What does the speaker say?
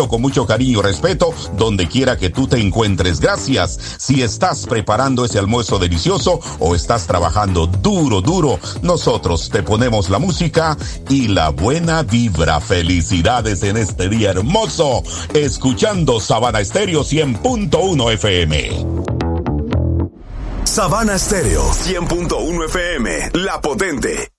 preparado con mucho cariño y respeto donde quiera que tú te encuentres. Gracias. Si estás preparando ese almuerzo delicioso o estás trabajando duro, nosotros te ponemos la música y la buena vibra. Felicidades en este día hermoso, escuchando Sabana Estéreo 100.1 FM. Sabana Estéreo 100.1 FM, La Potente.